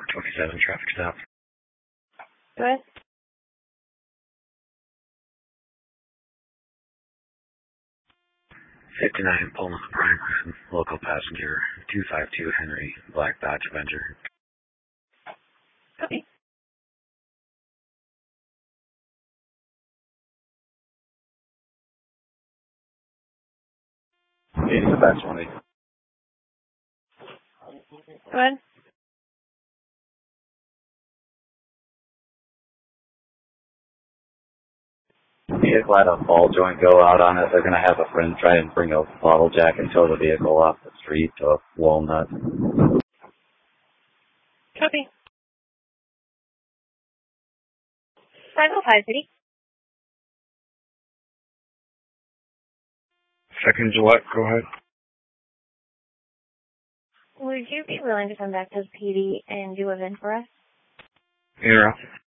427 traffic stop. Go ahead. 59 Pullman Prime, local passenger 252 Henry, Black Dodge Avenger. Copy. It's the best one. Go ahead. Vehicle had a ball joint go out on it. They're going to have a friend try and bring a bottle jack and tow the vehicle off the street to Walnut. Copy. 505 City. Second Gillette, go ahead. Would you be willing to come back to the PD and do a VIN for us? Yeah.